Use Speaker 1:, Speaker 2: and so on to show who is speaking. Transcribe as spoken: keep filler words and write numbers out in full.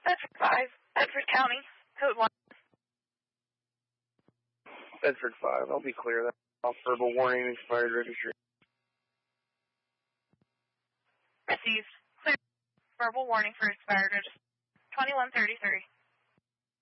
Speaker 1: Bedford five, Bedford County, code one.
Speaker 2: Bedford five, I'll be clear. That's off verbal warning, expired registry.
Speaker 1: Received. Clear. Verbal warning for expired registry. twenty-one thirty-three.